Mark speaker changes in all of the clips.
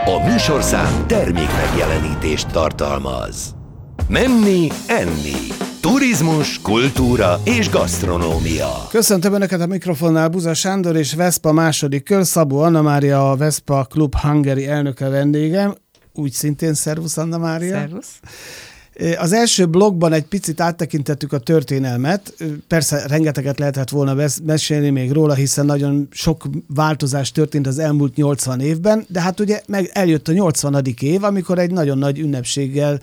Speaker 1: A műsorszám termék megjelenítést tartalmaz. Menni, enni. Turizmus, kultúra és gasztronómia.
Speaker 2: Köszöntöm Önöket a mikrofonnál, Buza Sándor és Vespa második kör. Szabó Anna Mária, a Vespa Club Hungary elnöke vendégem. Úgy szintén szervusz, Anna Mária.
Speaker 3: Szervusz.
Speaker 2: Az első blogban egy picit áttekintettük a történelmet. Persze rengeteget lehetett volna mesélni még róla, hiszen nagyon sok változás történt az elmúlt 80 évben, de hát ugye meg eljött a 80. év, amikor egy nagyon nagy ünnepséggel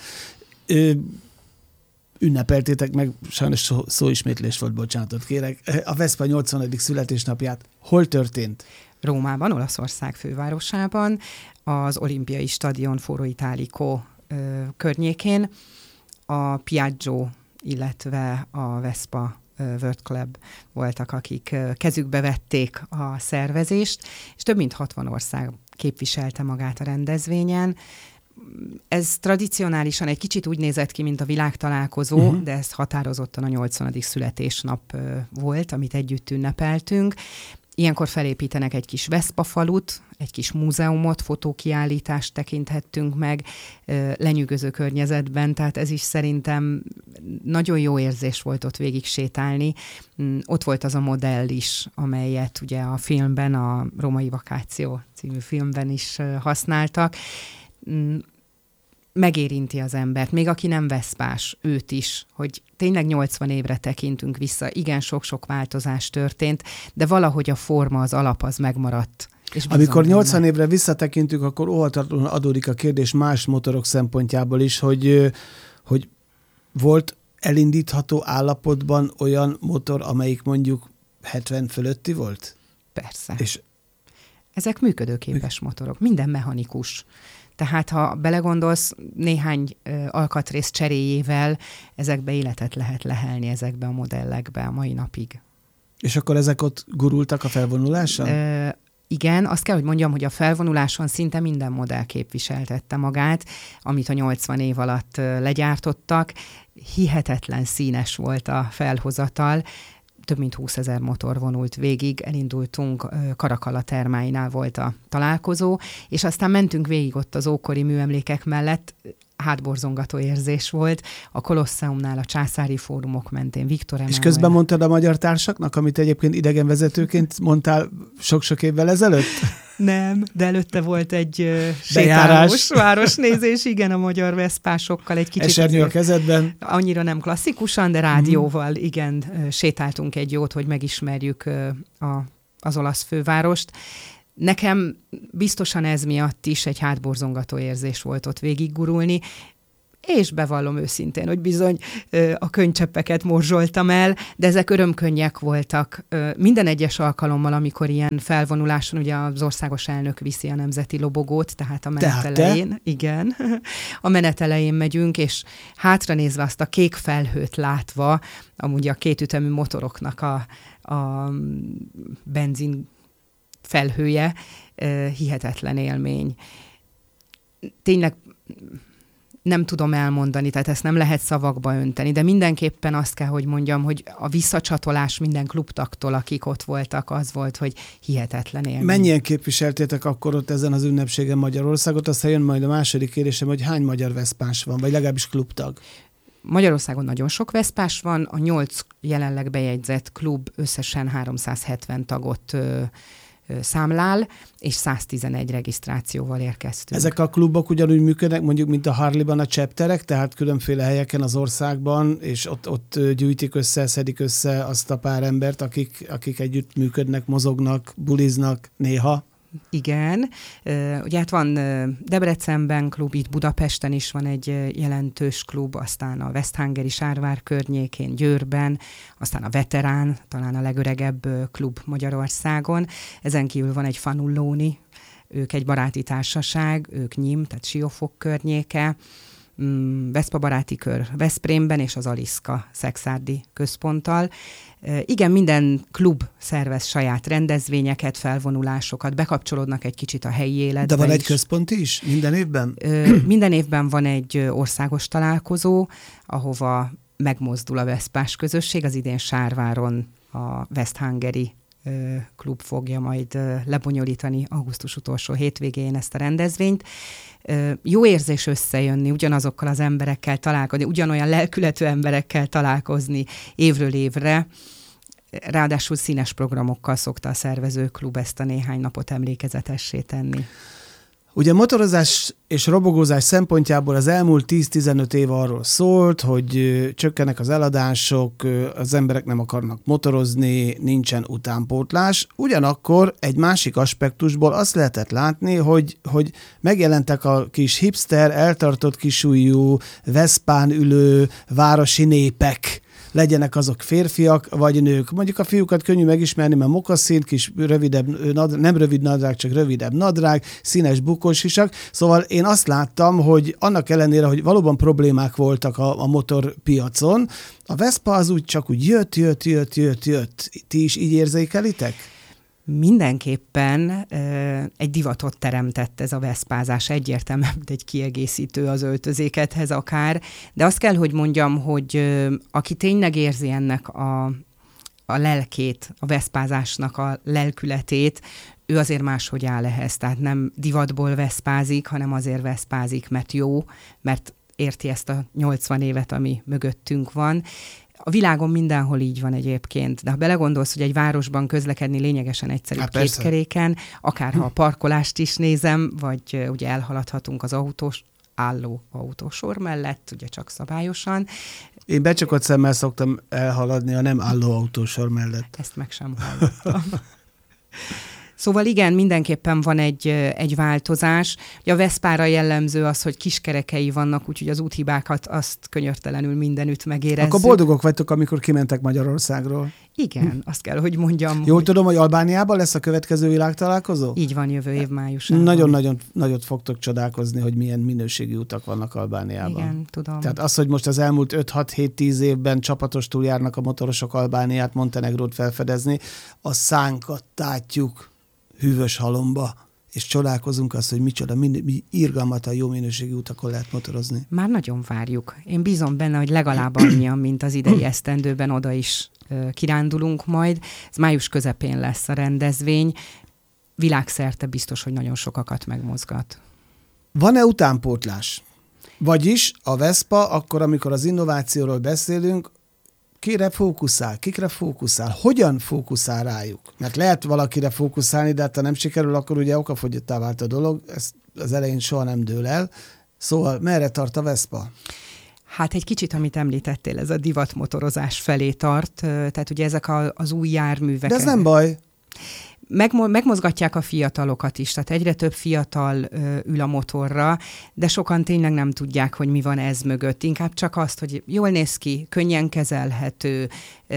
Speaker 2: ünnepeltétek meg, sajnos szóismétlés volt, bocsánatot kérek, a Vespa 80. születésnapját. Hol történt?
Speaker 3: Rómában, Olaszország fővárosában, az olimpiai stadion Foro Italico környékén. A Piaggio, illetve a Vespa World Club voltak, akik kezükbe vették a szervezést, és több mint 60 ország képviselte magát a rendezvényen. Ez tradicionálisan egy kicsit úgy nézett ki, mint a világtalálkozó, de ez határozottan a 80. születésnap volt, amit együtt ünnepeltünk. Ilyenkor felépítenek egy kis Vespa falut, egy kis múzeumot, fotókiállítást tekinthettünk meg lenyűgöző környezetben, tehát ez is szerintem nagyon jó érzés volt ott végig sétálni. Ott volt az a modell is, amelyet ugye a filmben, a Római Vakáció című filmben is használtak. Megérinti az embert, még aki nem veszpás, őt is, hogy tényleg 80 évre tekintünk vissza, igen, sok-sok változás történt, de valahogy a forma, az alap az megmaradt.
Speaker 2: Amikor 80 évre visszatekintünk, akkor óhatatlanul adódik a kérdés más motorok szempontjából is, hogy volt elindítható állapotban olyan motor, amelyik mondjuk 70 fölötti volt?
Speaker 3: Persze.
Speaker 2: És
Speaker 3: ezek működőképes motorok, minden mechanikus. Tehát ha belegondolsz, néhány alkatrész cseréjével ezekbe életet lehet lehelni, ezekbe a modellekbe a mai napig.
Speaker 2: És akkor ezek ott gurultak a felvonuláson?
Speaker 3: Igen, azt kell, hogy mondjam, hogy a felvonuláson szinte minden modell képviseltette magát, amit a 80 év alatt legyártottak. Hihetetlen színes volt a felhozatal, több mint 20 000 motor vonult végig, elindultunk, Karakala termáinál volt a találkozó, és aztán mentünk végig ott az ókori műemlékek mellett, hátborzongató érzés volt, a Kolosseumnál, a Császári Fórumok mentén, Viktor Emánuel.
Speaker 2: És közben mondtad a magyar társaknak, amit egyébként idegenvezetőként mondtál sok-sok évvel ezelőtt?
Speaker 3: Nem, de előtte volt egy sétálós városnézés, igen, a magyar veszpásokkal egy kicsit.
Speaker 2: Esernyő a kezedben.
Speaker 3: Annyira nem klasszikusan, de rádióval, igen, sétáltunk egy jót, hogy megismerjük az olasz fővárost. Nekem biztosan ez miatt is egy hátborzongató érzés volt ott végiggurulni, és bevallom őszintén, hogy bizony a könnycseppeket morzsoltam el, de ezek örömkönnyek voltak. Minden egyes alkalommal, amikor ilyen felvonuláson, ugye az országos elnök viszi a nemzeti lobogót, tehát a menet elején, igen, a menet elején megyünk, és hátranézve azt a kék felhőt látva, amúgy a kétütemű motoroknak a benzin felhője, hihetetlen élmény. Tényleg nem tudom elmondani, tehát ezt nem lehet szavakba önteni, de mindenképpen azt kell, hogy mondjam, hogy a visszacsatolás minden klubtaktól, akik ott voltak, az volt, hogy hihetetlen élmény.
Speaker 2: Mennyien képviseltétek akkor ott ezen az ünnepségen Magyarországot? Aztán jön majd a második kérdésem, hogy hány magyar veszpás van, vagy legalábbis klubtag?
Speaker 3: Magyarországon nagyon sok veszpás van, a 8 jelenleg bejegyzett klub összesen 370 tagot számlál, és 111 regisztrációval érkeztünk.
Speaker 2: Ezek a klubok ugyanúgy működnek, mondjuk, mint a Harley-ban a chapterek, tehát különféle helyeken az országban, és ott gyűjtik össze, szedik össze azt a pár embert, akik együtt működnek, mozognak, buliznak néha.
Speaker 3: Igen. Ugye hát van Debrecenben klub, itt Budapesten is van egy jelentős klub, aztán a West Hungary Sárvár környékén, Győrben, aztán a Veterán, talán a legöregebb klub Magyarországon. Ezen kívül van egy Fanullóni, ők egy baráti társaság, ők Nyím, tehát Siófok környéke, Vespa baráti kör Veszprémben és az Aliszka Szekszárdi központtal. Igen, minden klub szervez saját rendezvényeket, felvonulásokat, bekapcsolódnak egy kicsit a helyi életbe.
Speaker 2: De van egy központi is minden évben?
Speaker 3: Minden évben van egy országos találkozó, ahova megmozdul a veszpás közösség. Az idén Sárváron a West Hungary klub fogja majd lebonyolítani augusztus utolsó hétvégén ezt a rendezvényt. Jó érzés összejönni, ugyanazokkal az emberekkel találkozni, ugyanolyan lelkületű emberekkel találkozni évről évre. Ráadásul színes programokkal szokta a szervezőklub ezt a néhány napot emlékezetessé tenni.
Speaker 2: Ugye a motorozás és robogózás szempontjából az elmúlt 10-15 év arról szólt, hogy csökkennek az eladások, az emberek nem akarnak motorozni, nincsen utánpótlás. Ugyanakkor egy másik aspektusból azt lehetett látni, hogy megjelentek a kis hipster, eltartott kisujjú, Veszpán ülő városi népek, legyenek azok férfiak vagy nők. Mondjuk a fiúkat könnyű megismerni, mert mokaszín, kis rövidebb, nem rövid nadrág, csak rövidebb nadrág, színes bukós isak. Szóval én azt láttam, hogy annak ellenére, hogy valóban problémák voltak a motorpiacon, a Vespa az úgy csak úgy jött. Ti is így érzékelitek?
Speaker 3: Mindenképpen egy divatot teremtett ez a veszpázás, egyértelműen, mint egy kiegészítő az öltözékethez akár, de azt kell, hogy mondjam, hogy aki tényleg érzi ennek a lelkét, a veszpázásnak a lelkületét, ő azért máshogy áll ehhez, tehát nem divatból veszpázik, hanem azért veszpázik, mert jó, mert érti ezt a 80 évet, ami mögöttünk van. A világon mindenhol így van egyébként, de ha belegondolsz, hogy egy városban közlekedni lényegesen egyszerűbb kétkeréken, akár ha a parkolást is nézem, vagy ugye elhaladhatunk az álló autósor mellett, ugye csak szabályosan.
Speaker 2: Én becsukott szemmel szoktam elhaladni a nem álló autósor mellett.
Speaker 3: Ezt meg sem hallottam. Szóval igen, mindenképpen van egy változás. A Veszpára jellemző az, hogy kiskerekei vannak, úgyhogy az úthibákat azt könyörtelenül mindenütt megérezzük.
Speaker 2: Akkor boldogok vagytok, amikor kimentek Magyarországról.
Speaker 3: Igen, azt kell, hogy mondjam.
Speaker 2: Jól tudom, hogy Albániában lesz a következő világtalálkozó?
Speaker 3: Így van, jövő év májusában.
Speaker 2: Nagyon-nagyon nagyot fogtok csodálkozni, hogy milyen minőségi utak vannak Albániában.
Speaker 3: Igen, tudom.
Speaker 2: Tehát az, hogy most az elmúlt 5-6-7-10 évben csapatostul járnak a motorosok Albániát, Montenegrót felfedezni, a szánkat tátjuk hűvös halomba, és csodálkozunk azt, hogy micsoda, irgalmatlan jó minőségű utakon lehet motorozni.
Speaker 3: Már nagyon várjuk. Én bízom benne, hogy legalább annyian, mint az idei esztendőben oda is kirándulunk majd. Ez május közepén lesz a rendezvény. Világszerte biztos, hogy nagyon sokakat megmozgat.
Speaker 2: Van-e utánpótlás? Vagyis a Vespa, akkor, amikor az innovációról beszélünk, kire fókuszál, kikre fókuszál, hogyan fókuszál rájuk? Mert lehet valakire fókuszálni, de ha nem sikerül, akkor ugye okafogyottá vált a dolog, ez az elején soha nem dől el. Szóval merre tart a Vespa?
Speaker 3: Hát egy kicsit, amit említettél, ez a divatmotorozás felé tart, tehát ugye ezek az új járművek.
Speaker 2: De ez nem baj.
Speaker 3: Megmozgatják a fiatalokat is, tehát egyre több fiatal ül a motorra, de sokan tényleg nem tudják, hogy mi van ez mögött. Inkább csak azt, hogy jól néz ki, könnyen kezelhető,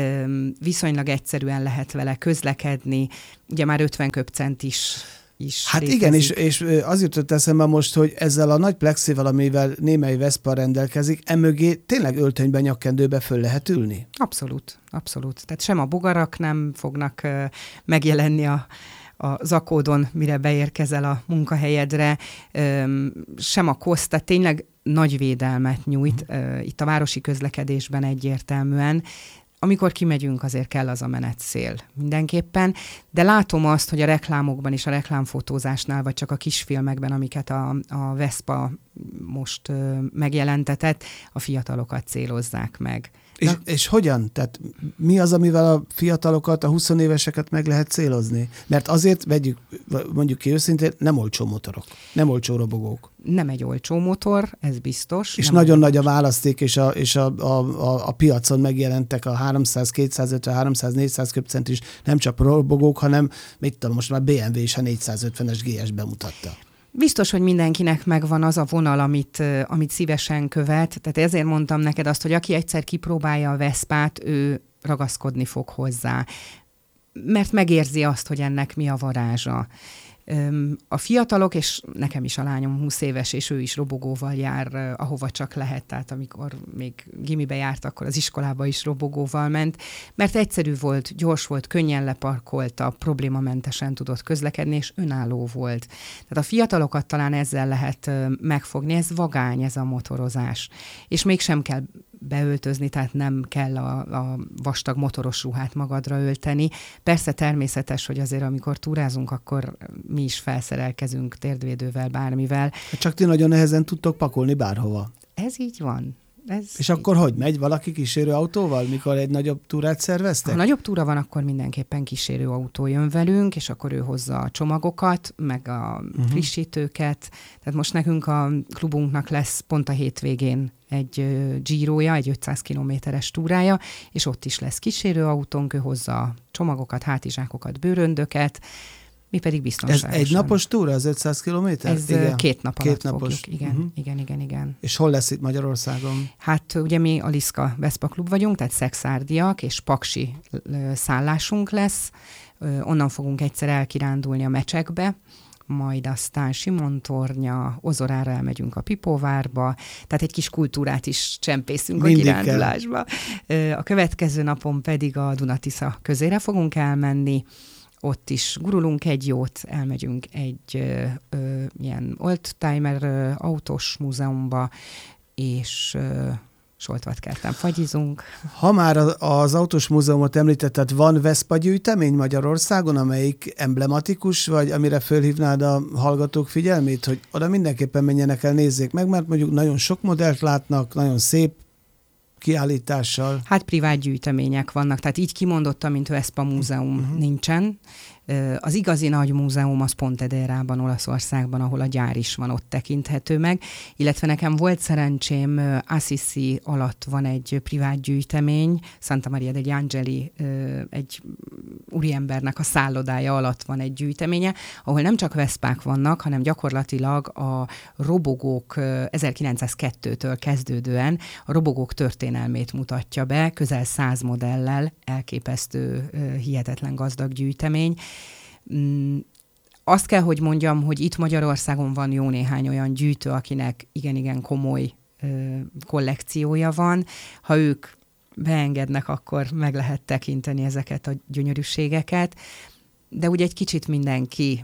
Speaker 3: viszonylag egyszerűen lehet vele közlekedni. Ugye már 50 köbcent is
Speaker 2: hát
Speaker 3: létezik.
Speaker 2: Igen, és az jutott eszembe most, hogy ezzel a nagy plexivel, amivel némely Vespa rendelkezik, emögé tényleg öltönyben, nyakkendőbe föl lehet ülni?
Speaker 3: Abszolút. Tehát sem a bogarak nem fognak megjelenni a zakódon, mire beérkezel a munkahelyedre, sem a kosz, tehát tényleg nagy védelmet nyújt itt a városi közlekedésben egyértelműen. Amikor kimegyünk, azért kell az a menetszél mindenképpen, de látom azt, hogy a reklámokban és a reklámfotózásnál, vagy csak a kisfilmekben, amiket a Vespa most megjelentetett, a fiatalokat célozzák meg.
Speaker 2: És hogyan? Tehát mi az, amivel a fiatalokat, a 20 éveseket meg lehet célozni? Mert azért mondjuk ki őszintén, nem olcsó motorok, nem olcsó robogók.
Speaker 3: Nem egy olcsó motor, ez biztos.
Speaker 2: És nagyon nagy a választék, és a piacon megjelentek a 300, 250, 300, 400 köbcent is, nem csak robogók, hanem most már BMW is a 450-es GS bemutatta.
Speaker 3: Biztos, hogy mindenkinek megvan az a vonal, amit szívesen követ, tehát ezért mondtam neked azt, hogy aki egyszer kipróbálja a Veszpát, ő ragaszkodni fog hozzá, mert megérzi azt, hogy ennek mi a varázsa. A fiatalok, és nekem is a lányom 20 éves, és ő is robogóval jár, ahova csak lehet, tehát amikor még gimibe járt, akkor az iskolába is robogóval ment, mert egyszerű volt, gyors volt, könnyen leparkolta, problémamentesen tudott közlekedni, és önálló volt. Tehát a fiatalokat talán ezzel lehet megfogni, ez vagány, ez a motorozás. És mégsem kell beöltözni, tehát nem kell a vastag motoros ruhát magadra ölteni. Persze természetes, hogy azért amikor túrázunk, akkor mi is felszerelkezünk térdvédővel, bármivel.
Speaker 2: Csak ti nagyon nehezen tudtok pakolni bárhova.
Speaker 3: Ez így van.
Speaker 2: És akkor hogy megy valaki kísérő autóval, mikor egy nagyobb túrát szerveztek?
Speaker 3: Ha nagyobb túra van, akkor mindenképpen kísérő autó jön velünk, és akkor ő hozza a csomagokat, meg a frissítőket. Tehát most nekünk a klubunknak lesz pont a hétvégén egy Giroja, egy 500 kilométeres túrája, és ott is lesz kísérő autónk, ő hozza a csomagokat, hátizsákokat, bőröndöket, mi pedig biztonságosan.
Speaker 2: Ez egy napos túra, az 500 kilométer?
Speaker 3: Ez igen. 2 nap alatt fogjuk. Igen.
Speaker 2: És hol lesz itt Magyarországon?
Speaker 3: Hát ugye mi a Liszka Vespa Klub vagyunk, tehát Szekszárdiak és paksi szállásunk lesz. Onnan fogunk egyszer elkirándulni a Mecsekbe, majd aztán Simontornya, Ozorára elmegyünk a Pipóvárba, tehát egy kis kultúrát is csempészünk mindig a kirándulásba. A következő napon pedig a Duna-Tisza közére fogunk elmenni, ott is gurulunk egy jót, elmegyünk egy ilyen oldtimer autós múzeumba, és Soltvatkerten fagyizunk.
Speaker 2: Ha már az autós múzeumot említetted, van Vespa gyűjtemény Magyarországon, amelyik emblematikus, vagy amire fölhívnád a hallgatók figyelmét, hogy oda mindenképpen menjenek el, nézzék meg, mert mondjuk nagyon sok modellt látnak, nagyon szép kiállítással.
Speaker 3: Hát privát gyűjtemények vannak, tehát így kimondottan, mint Vespa múzeum nincsen. Az igazi nagy múzeum az Pontedérában, Olaszországban, ahol a gyár is van, ott tekinthető meg, illetve nekem volt szerencsém, Assisi alatt van egy privát gyűjtemény, Santa Maria degli Angeli, egy úriembernek a szállodája alatt van egy gyűjteménye, ahol nem csak veszpák vannak, hanem gyakorlatilag a robogók 1902-től kezdődően a robogók történelmét mutatja be, közel 100 modellel, elképesztő, hihetetlen gazdag gyűjtemény. Azt kell, hogy mondjam, hogy itt Magyarországon van jó néhány olyan gyűjtő, akinek igen komoly kollekciója van. Ha ők beengednek, akkor meg lehet tekinteni ezeket a gyönyörűségeket, de ugye egy kicsit mindenki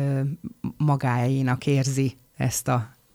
Speaker 3: magáénak érzi ezt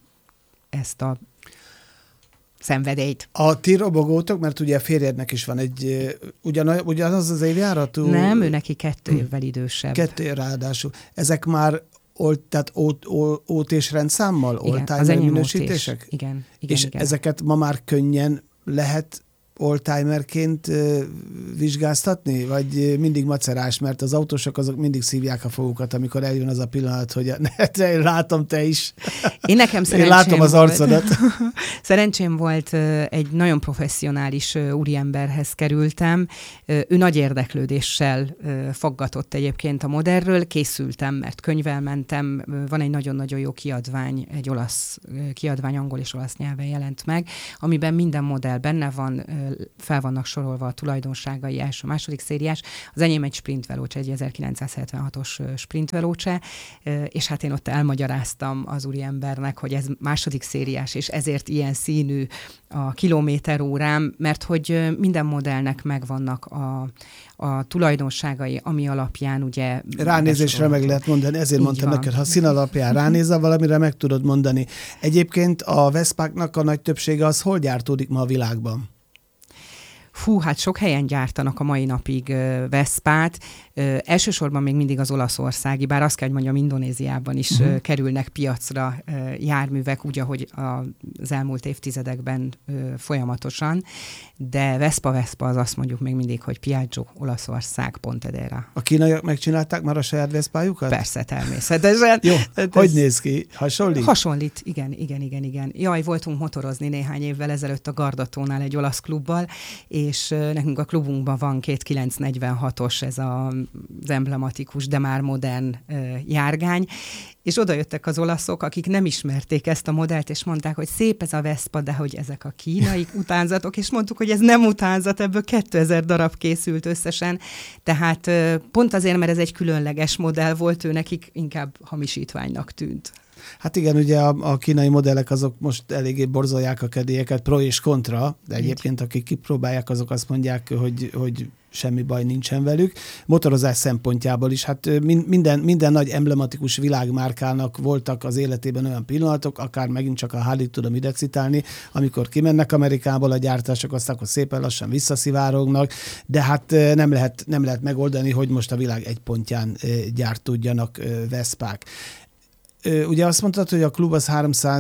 Speaker 3: a szenvedélyt.
Speaker 2: A ti robogótok, mert ugye a férjednek is van egy, ugyanaz az évjáratú?
Speaker 3: Nem, ő neki 2 évvel idősebb.
Speaker 2: 2 ráadásul. Ezek már tehát OT és rendszámmal?
Speaker 3: Oldtimer
Speaker 2: minősítések?
Speaker 3: Igen.
Speaker 2: És ezeket ma már könnyen lehet oldtimerként vizsgáztatni, vagy mindig macerás, mert az autósok azok mindig szívják a fogukat, amikor eljön az a pillanat, hogy látom te is.
Speaker 3: Én
Speaker 2: látom az arcodat.
Speaker 3: Szerencsém volt, egy nagyon professzionális úriemberhez kerültem. Ő nagy érdeklődéssel faggatott egyébként a modellről. Készültem, mert könyvvel mentem. Van egy nagyon-nagyon jó kiadvány, egy olasz kiadvány, angol és olasz nyelven jelent meg, amiben minden modell benne van, fel vannak sorolva a tulajdonságai, első-második szériás. Az enyém egy Sprint Veloce, egy 1976-os Sprint Veloce, és hát én ott elmagyaráztam az úriembernek, hogy ez második szériás, és ezért ilyen színű a kilométerórám, mert hogy minden modellnek megvannak a tulajdonságai, ami alapján ugye...
Speaker 2: Ránézésre meg lehet mondani, ezért mondtam neked, ha szín alapján ránézel valamire, meg tudod mondani. Egyébként a Veszpáknak a nagy többsége az hol gyártódik ma a világban?
Speaker 3: Hát sok helyen gyártanak a mai napig Veszpát. Elsősorban még mindig az olaszországi, bár azt kell, hogy mondjam, Indonéziában is kerülnek piacra járművek, úgy, ahogy az elmúlt évtizedekben folyamatosan, de Vespa az azt mondjuk még mindig, hogy Piaggio, Olaszország, Pontedera.
Speaker 2: A kínaiak megcsinálták már a saját Veszpájukat?
Speaker 3: Persze, természetesen.
Speaker 2: Jó, hogy néz ki? Hasonlít?
Speaker 3: Hasonlít, igen. Jaj, voltunk motorozni néhány évvel ezelőtt a Gardatónál egy olasz klubbal, és nekünk a klubunkban van 2 946-os, ez az emblematikus, de már modern járgány, és oda jöttek az olaszok, akik nem ismerték ezt a modellt, és mondták, hogy szép ez a Vespa, de hogy ezek a kínai utánzatok, és mondtuk, hogy ez nem utánzat, ebből 2000 darab készült összesen, tehát pont azért, mert ez egy különleges modell volt, ő nekik inkább hamisítványnak tűnt.
Speaker 2: Hát igen, ugye a kínai modellek azok most eléggé borzolják a kedélyeket, pro és kontra, de egyébként akik kipróbálják, azok azt mondják, hogy semmi baj nincsen velük. Motorozás szempontjából is, hát minden nagy emblematikus világmárkának voltak az életében olyan pillanatok, akár megint csak a Harley-t tudom ide citálni, amikor kimennek Amerikából a gyártások, aztán akkor szépen lassan visszaszivárognak, de hát nem lehet megoldani, hogy most a világ egy pontján gyártódjanak Veszpák. Ugye azt mondtad, hogy a klub az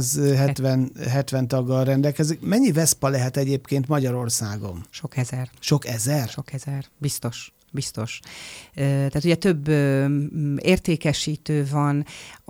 Speaker 2: 370 taggal rendelkezik. Mennyi Vespa lehet egyébként Magyarországon?
Speaker 3: Sok ezer.
Speaker 2: Sok ezer?
Speaker 3: Sok ezer, biztos. Tehát ugye több értékesítő van,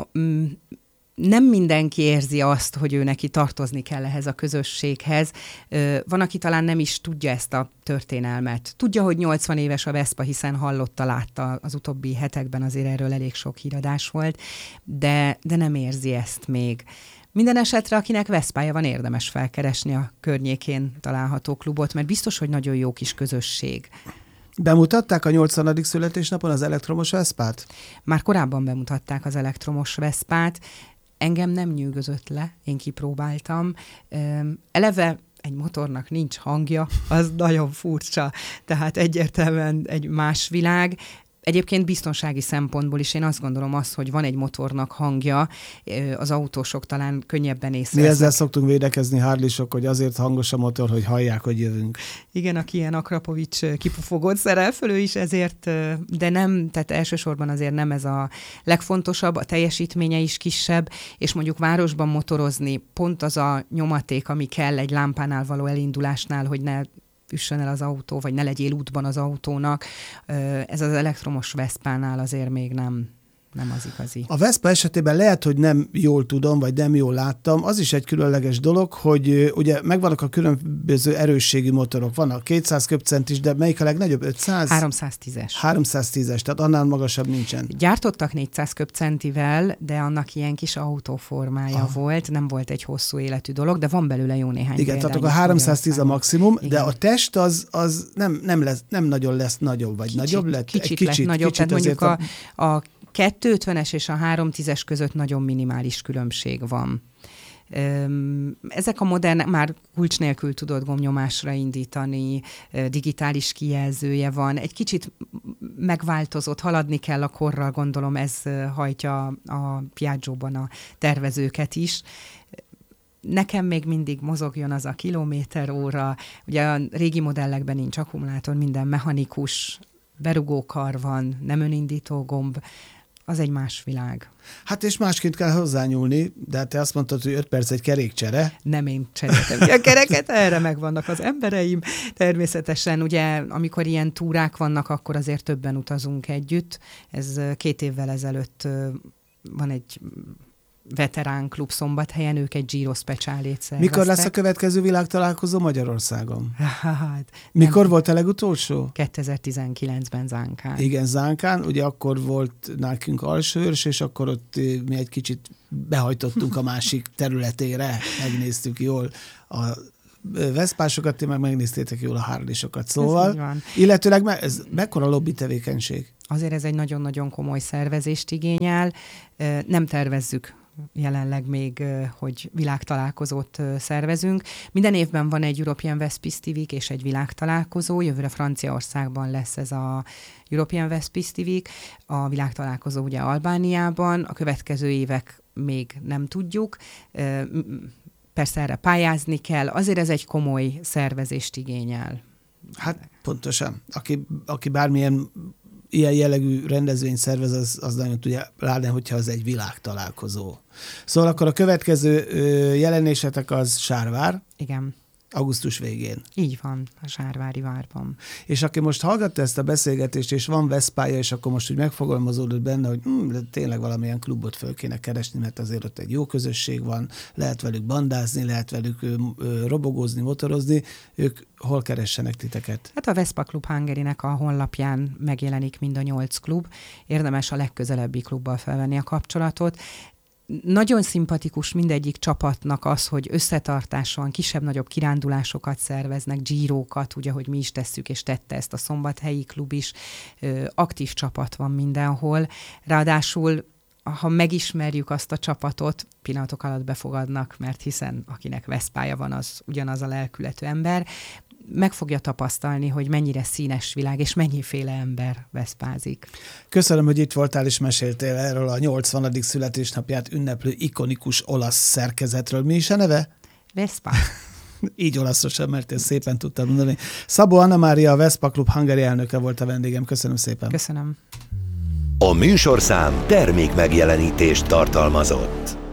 Speaker 3: nem mindenki érzi azt, hogy ő neki tartozni kell ehhez a közösséghez. Van, aki talán nem is tudja ezt a történelmet. Tudja, hogy 80 éves a Vespa, hiszen hallotta, látta az utóbbi hetekben, azért erről elég sok híradás volt, de nem érzi ezt még. Minden esetre, akinek Veszpája van, érdemes felkeresni a környékén található klubot, mert biztos, hogy nagyon jó kis közösség.
Speaker 2: Bemutatták a 80. születésnapon az elektromos Veszpát?
Speaker 3: Már korábban bemutatták az elektromos Veszpát. Engem nem nyűgözött le, én kipróbáltam. Eleve egy motornak nincs hangja, az nagyon furcsa, tehát egyértelműen egy más világ. Egyébként biztonsági szempontból is én azt gondolom hogy van egy motornak hangja, az autósok talán könnyebben észrevesznek.
Speaker 2: Mi ezzel szoktunk védekezni Harley-sok, hogy azért hangos a motor, hogy hallják, hogy jövünk.
Speaker 3: Igen, aki ilyen Akrapovics kipufogót szerel föl, ő is ezért, de nem, tehát elsősorban azért nem ez a legfontosabb, a teljesítménye is kisebb, és mondjuk városban motorozni pont az a nyomaték, ami kell egy lámpánál való elindulásnál, hogy ne üssön el az autó, vagy ne legyél útban az autónak. Ez az elektromos Veszpánál azért még nem az igazi.
Speaker 2: A Vespa esetében lehet, hogy nem jól tudom, vagy nem jól láttam. Az is egy különleges dolog, hogy ugye megvannak a különböző erősségű motorok. Van a 200 köbcentis, de melyik a legnagyobb? 500?
Speaker 3: 310-es.
Speaker 2: 310-es, tehát annál magasabb nincsen.
Speaker 3: Gyártottak 400 köbcentivel, de annak ilyen kis autóformája volt, nem volt egy hosszú életű dolog, de van belőle jó néhány.
Speaker 2: Igen, tehát a 310 a maximum, igen. De a test az nem nagyon lesz nagyobb, vagy nagyobb lett?
Speaker 3: Kicsit lett nagyobb, tehát mondjuk a 250-es és a 310-es között nagyon minimális különbség van. Ezek a modern, már kulcs nélkül tudod gomnyomásra indítani, digitális kijelzője van, egy kicsit megváltozott, haladni kell a korral, gondolom ez hajtja a Piaggio-ban a tervezőket is. Nekem még mindig mozogjon az a kilométer-óra, ugye a régi modellekben nincs akkumulátor, minden mechanikus, berugókar van, nem önindító gomb, az egy más világ.
Speaker 2: Hát és másként kell hozzányúlni, de te azt mondtad, hogy 5 perc egy kerékcsere.
Speaker 3: Nem én cseréltem a kereket, erre megvannak az embereim. Természetesen ugye, amikor ilyen túrák vannak, akkor azért többen utazunk együtt. Ez 2 évvel ezelőtt van egy veterán klub Szombathelyen, ők egy Giro Specialét szerveztek.
Speaker 2: Mikor lesz a következő világtalálkozó Magyarországon? Mikor volt a legutolsó?
Speaker 3: 2019-ben Zánkán.
Speaker 2: Igen, Zánkán. Ugye akkor volt nekünk Alsóörs, és akkor ott mi egy kicsit behajtottunk a másik területére. Megnéztük jól a Veszpásokat, ti meg megnéztétek jól a Harley-sokat. Szóval, illetőleg ez mekkora lobby tevékenység?
Speaker 3: Azért ez egy nagyon-nagyon komoly szervezést igényel. Nem tervezzük jelenleg még, hogy világtalálkozót szervezünk. Minden évben van egy European Veszpista Week és egy világtalálkozó. Jövőre Franciaországban lesz ez a European Veszpista Week. A világtalálkozó ugye Albániában. A következő évek még nem tudjuk. Persze erre pályázni kell. Azért ez egy komoly szervezést igényel.
Speaker 2: Hát pontosan. Aki bármilyen ilyen jellegű rendezvényt szervez, az nagyon tudja látni, hogyha az egy világtalálkozó. Szóval akkor a következő jelenésetek az Sárvár.
Speaker 3: Igen.
Speaker 2: Augusztus végén.
Speaker 3: Így van, a Sárvári várban.
Speaker 2: És aki most hallgatta ezt a beszélgetést, és van Veszpája, és akkor most úgy megfogalmazódott benne, hogy tényleg valamilyen klubot föl kéne keresni, mert azért ott egy jó közösség van, lehet velük bandázni, lehet velük robogózni, motorozni. Ők hol keressenek titeket?
Speaker 3: Hát a Vespa Club Hungary-nek a honlapján megjelenik mind a 8 klub. Érdemes a legközelebbi klubbal felvenni a kapcsolatot. Nagyon szimpatikus mindegyik csapatnak az, hogy összetartás van, kisebb-nagyobb kirándulásokat szerveznek, Girókat, ugye, hogy mi is tesszük, és tette ezt a szombathelyi klub is. Aktív csapat van mindenhol. Ráadásul, ha megismerjük azt a csapatot, pillanatok alatt befogadnak, mert hiszen akinek Veszpája van, az ugyanaz a lelkületű ember. meg fogja tapasztalni, hogy mennyire színes világ, és mennyiféle ember veszpázik.
Speaker 2: Köszönöm, hogy itt voltál és meséltél erről a 80. születésnapját ünneplő ikonikus olasz szerkezetről. Mi is a neve?
Speaker 3: Vespa.
Speaker 2: Így olaszosan, mert ezt szépen tudtam mondani. Szabó Anna Mária, a Vespa Klub Hungary elnöke volt a vendégem. Köszönöm szépen.
Speaker 3: Köszönöm.
Speaker 1: A műsorszám termék megjelenítést tartalmazott.